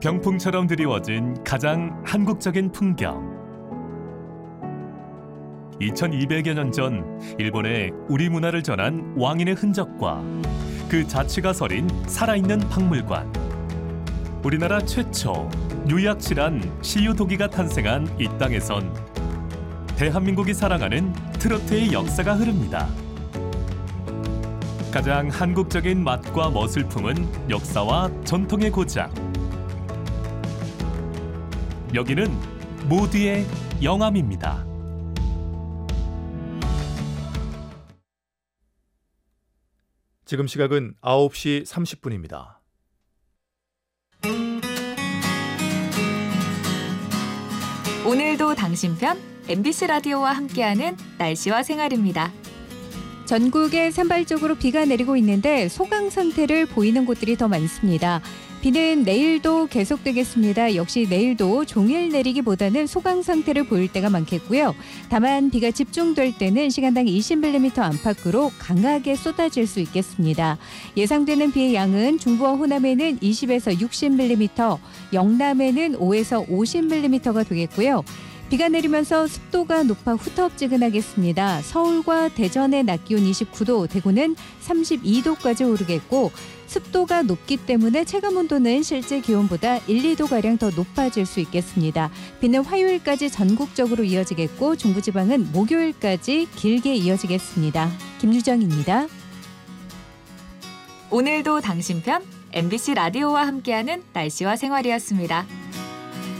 병풍처럼 드리워진 가장 한국적인 풍경. 2200여 년 전 일본에 우리 문화를 전한 왕인의 흔적과 그 자취가 서린 살아있는 박물관. 우리나라 최초 유약실한 시유도기가 탄생한 이 땅에선 대한민국이 사랑하는 트로트의 역사가 흐릅니다. 가장 한국적인 맛과 멋을 품은 역사와 전통의 고장. 여기는 모두의 영암입니다. 지금 시각은 9시 30분입니다. 오늘도 당신 편 MBC 라디오와 함께하는 날씨와 생활입니다. 전국에 산발적으로 비가 내리고 있는데 소강 상태를 보이는 곳들이 더 많습니다. 비는 내일도 계속되겠습니다. 역시 내일도 종일 내리기보다는 소강 상태를 보일 때가 많겠고요. 다만 비가 집중될 때는 시간당 20mm 안팎으로 강하게 쏟아질 수 있겠습니다. 예상되는 비의 양은 중부와 호남에는 20에서 60mm, 영남에는 5에서 50mm가 되겠고요. 비가 내리면서 습도가 높아 후텁지근하겠습니다. 서울과 대전의 낮 기온 29도, 대구는 32도까지 오르겠고 습도가 높기 때문에 체감온도는 실제 기온보다 1, 2도가량 더 높아질 수 있겠습니다. 비는 화요일까지 전국적으로 이어지겠고 중부지방은 목요일까지 길게 이어지겠습니다. 김유정입니다. 오늘도 당신 편 MBC 라디오와 함께하는 날씨와 생활이었습니다.